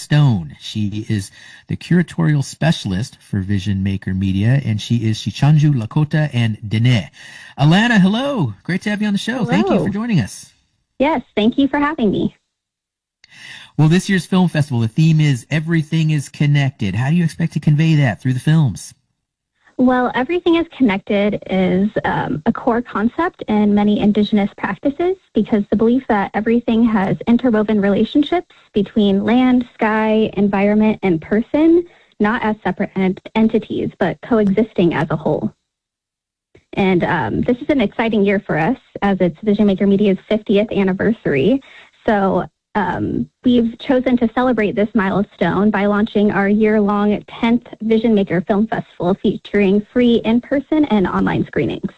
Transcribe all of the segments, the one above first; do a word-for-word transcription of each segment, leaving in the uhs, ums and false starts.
Stone. She is the curatorial specialist for Vision Maker Media, and she is Shichanju Lakota and Dene. Alana, hello. Great to have you on the show. Hello. Thank you for joining us. Yes, thank you for having me. Well, this year's film festival, the theme is Everything is Connected. How do you expect to convey that through the films? Well, Everything is Connected is um, a core concept in many indigenous practices because the belief that everything has interwoven relationships between land, sky, environment, and person, not as separate ent- entities, but coexisting as a whole. And um, this is an exciting year for us as it's Vision Maker Media's fiftieth anniversary. So Um, we've chosen to celebrate this milestone by launching our year-long tenth Vision Maker Film Festival featuring free in-person and online screenings.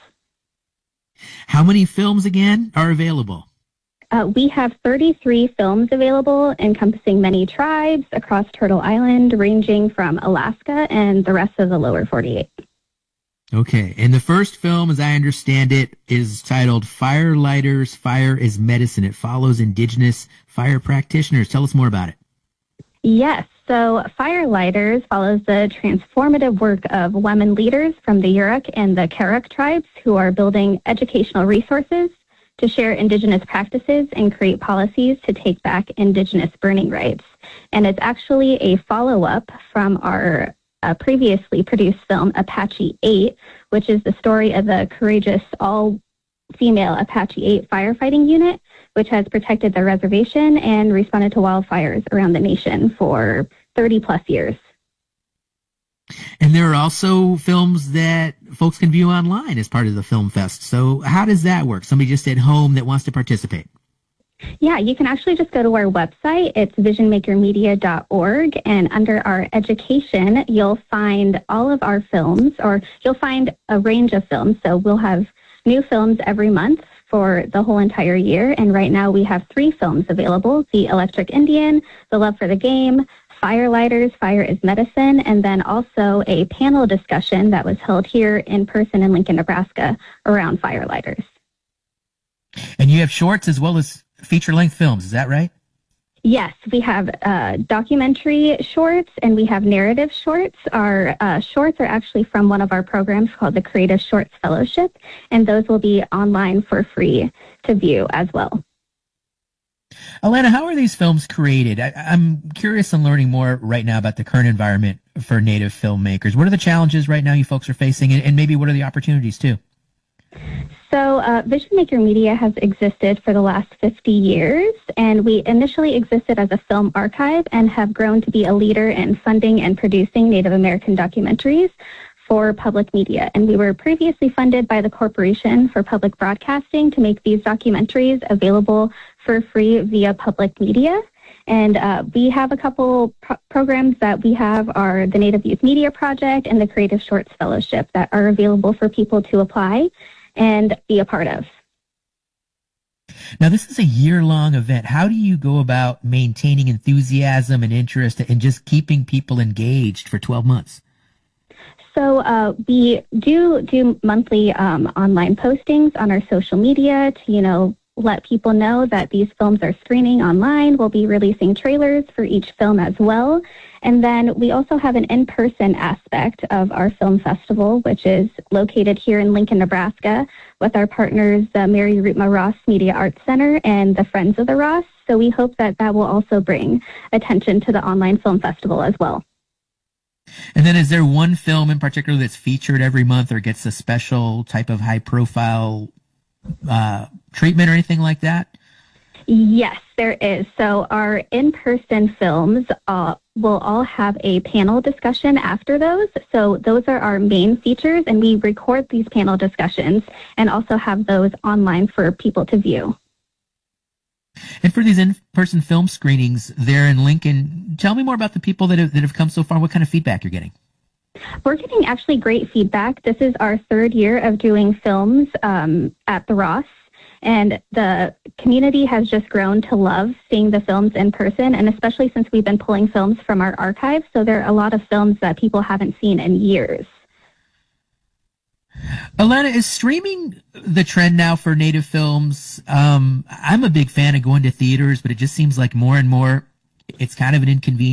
How many films, again, are available? Uh, we have thirty-three films available encompassing many tribes across Turtle Island, ranging from Alaska and the rest of the lower forty-eight. Okay, and the first film, as I understand it, is titled Firelighters, Fire is Medicine. It follows indigenous fire practitioners. Tell us more about it. Yes, so Firelighters follows the transformative work of women leaders from the Yurok and the Karuk tribes who are building educational resources to share indigenous practices and create policies to take back indigenous burning rights. And it's actually a follow-up from our Uh, previously produced film, Apache eight, which is the story of the courageous all-female Apache eight firefighting unit, which has protected the reservation and responded to wildfires around the nation for thirty plus years. And there are also films that folks can view online as part of the Film Fest. So how does that work? Somebody just at home that wants to participate? Yeah, you can actually just go to our website. It's vision maker media dot org, and under our education, you'll find all of our films, or you'll find a range of films. So we'll have new films every month for the whole entire year, and right now we have three films available: The Electric Indian, The Love for the Game, Firelighters, Fire is Medicine, and then also a panel discussion that was held here in person in Lincoln, Nebraska around Firelighters. And you have shorts as well as feature-length films, is that right? Yes, we have uh, documentary shorts and we have narrative shorts. Our uh, shorts are actually from one of our programs called the Creative Shorts Fellowship, and those will be online for free to view as well. Alana, how are these films created? I, I'm curious in learning more right now about the current environment for Native filmmakers. What are the challenges right now you folks are facing, and, and maybe what are the opportunities too? So uh, Vision Maker Media has existed for the last fifty years, and we initially existed as a film archive and have grown to be a leader in funding and producing Native American documentaries for public media. And we were previously funded by the Corporation for Public Broadcasting to make these documentaries available for free via public media. And uh, we have a couple pro- programs that we have are the Native Youth Media Project and the Creative Shorts Fellowship that are available for people to apply and be a part of. Now, this is a year-long event. How do you go about maintaining enthusiasm and interest and just keeping people engaged for twelve months? So uh, we do do monthly um, online postings on our social media to, you know, let people know that these films are screening online. We'll be releasing trailers for each film as well. And then we also have an in-person aspect of our film festival, which is located here in Lincoln, Nebraska, with our partners, the Mary Rootma Ross Media Arts Center and the Friends of the Ross. So we hope that that will also bring attention to the online film festival as well. And then is there one film in particular that's featured every month or gets a special type of high-profile uh, treatment or anything like that? Yes, there is. So our in-person films uh, will all have a panel discussion after those. So those are our main features, and we record these panel discussions and also have those online for people to view. And for these in-person film screenings there in Lincoln, tell me more about the people that have, that have come so far. What kind of feedback you're getting? We're getting actually great feedback. This is our third year of doing films um, at the Ross, and the community has just grown to love seeing the films in person, and especially since we've been pulling films from our archives, so there are a lot of films that people haven't seen in years. Alana, is streaming the trend now for Native films? Um, I'm a big fan of going to theaters, but it just seems like more and more it's kind of an inconvenience.